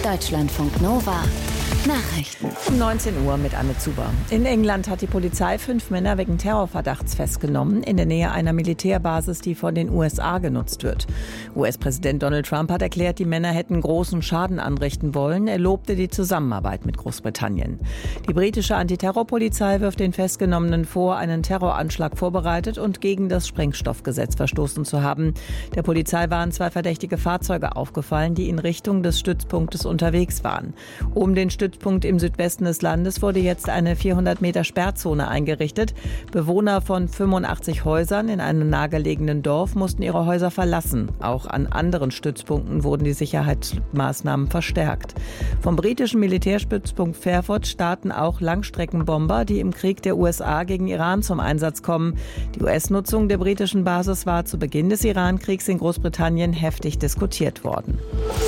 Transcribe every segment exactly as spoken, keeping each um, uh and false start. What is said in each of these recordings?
Deutschlandfunk Nova. Nachrichten. Um neunzehn Uhr mit Anne Zuber. In England hat die Polizei fünf Männer wegen Terrorverdachts festgenommen, in der Nähe einer Militärbasis, die von den U S A genutzt wird. U S-Präsident Donald Trump hat erklärt, die Männer hätten großen Schaden anrichten wollen. Er lobte die Zusammenarbeit mit Großbritannien. Die britische Antiterrorpolizei wirft den Festgenommenen vor, einen Terroranschlag vorbereitet und gegen das Sprengstoffgesetz verstoßen zu haben. Der Polizei waren zwei verdächtige Fahrzeuge aufgefallen, die in Richtung des Stützpunktes unterwegs waren. Um den Stützpunkt im Südwesten des Landes wurde jetzt eine vierhundert Meter Sperrzone eingerichtet. Bewohner von fünfundachtzig Häusern in einem nahegelegenen Dorf mussten ihre Häuser verlassen. Auch an anderen Stützpunkten wurden die Sicherheitsmaßnahmen verstärkt. Vom britischen Militärstützpunkt Fairford starten auch Langstreckenbomber, die im Krieg der U S A gegen Iran zum Einsatz kommen. Die U S-Nutzung der britischen Basis war zu Beginn des Iran-Kriegs in Großbritannien heftig diskutiert worden.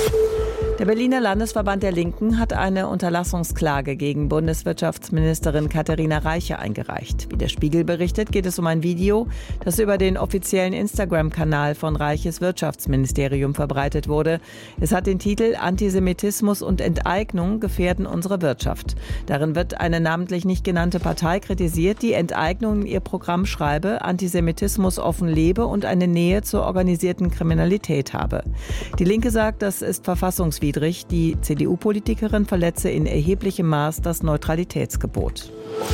Der Berliner Landesverband der Linken hat eine Unterlassungsklage gegen Bundeswirtschaftsministerin Katharina Reiche eingereicht. Wie der Spiegel berichtet, geht es um ein Video, das über den offiziellen Instagram-Kanal von Reiches Wirtschaftsministerium verbreitet wurde. Es hat den Titel „Antisemitismus und Enteignung gefährden unsere Wirtschaft". Darin wird eine namentlich nicht genannte Partei kritisiert, die Enteignung in ihr Programm schreibe, Antisemitismus offen lebe und eine Nähe zur organisierten Kriminalität habe. Die Linke sagt, das ist verfassungswidrig. Die C D U-Politikerin verletze in erheblichem Maß das Neutralitätsgebot.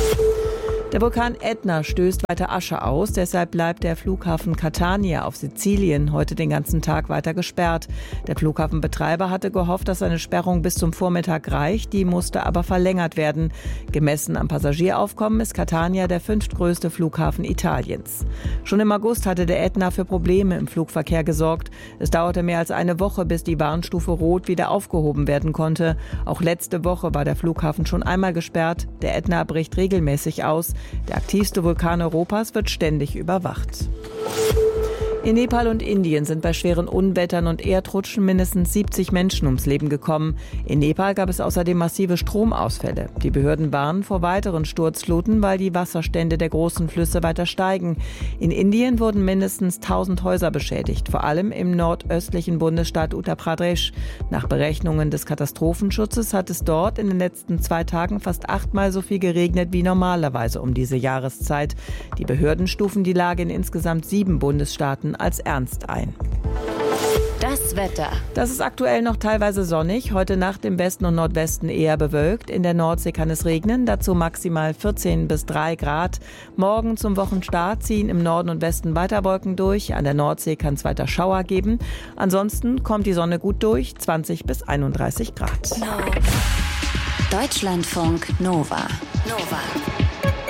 Der Vulkan Ätna stößt weiter Asche aus, deshalb bleibt der Flughafen Catania auf Sizilien heute den ganzen Tag weiter gesperrt. Der Flughafenbetreiber hatte gehofft, dass eine Sperrung bis zum Vormittag reicht, die musste aber verlängert werden. Gemessen am Passagieraufkommen ist Catania der fünftgrößte Flughafen Italiens. Schon im August hatte der Ätna für Probleme im Flugverkehr gesorgt. Es dauerte mehr als eine Woche, bis die Warnstufe Rot wieder aufgehoben werden konnte. Auch letzte Woche war der Flughafen schon einmal gesperrt. Der Ätna bricht regelmäßig aus. Der aktivste Vulkan Europas wird ständig überwacht. In Nepal und Indien sind bei schweren Unwettern und Erdrutschen mindestens siebzig Menschen ums Leben gekommen. In Nepal gab es außerdem massive Stromausfälle. Die Behörden warnen vor weiteren Sturzfluten, weil die Wasserstände der großen Flüsse weiter steigen. In Indien wurden mindestens tausend Häuser beschädigt, vor allem im nordöstlichen Bundesstaat Uttar Pradesh. Nach Berechnungen des Katastrophenschutzes hat es dort in den letzten zwei Tagen fast achtmal so viel geregnet wie normalerweise um diese Jahreszeit. Die Behörden stufen die Lage in insgesamt sieben Bundesstaaten als ernst ein. Das Wetter. Das ist aktuell noch teilweise sonnig. Heute Nacht im Westen und Nordwesten eher bewölkt. In der Nordsee kann es regnen, dazu maximal vierzehn bis drei Grad. Morgen zum Wochenstart ziehen im Norden und Westen weiter Wolken durch. An der Nordsee kann es weiter Schauer geben. Ansonsten kommt die Sonne gut durch, zwanzig bis einunddreißig Grad. Deutschlandfunk Nova. Nova.